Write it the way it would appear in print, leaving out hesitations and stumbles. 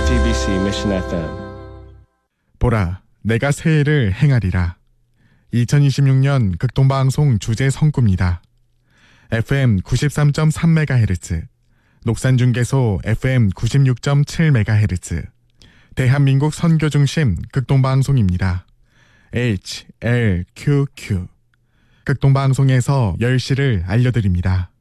JTBC Mission FM. 보라, 내가 새해를 행하리라. 2026년 극동방송 주제 성구입니다. FM 93.3MHz, 녹산중계소 FM 96.7MHz, 대한민국 선교중심 극동방송입니다. HLQQ. 극동방송에서 10시를 알려드립니다.